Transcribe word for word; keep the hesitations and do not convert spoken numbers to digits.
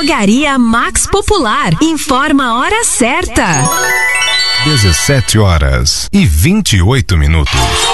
Drogaria Max Popular. Informa a hora certa. dezessete horas e vinte e oito minutos.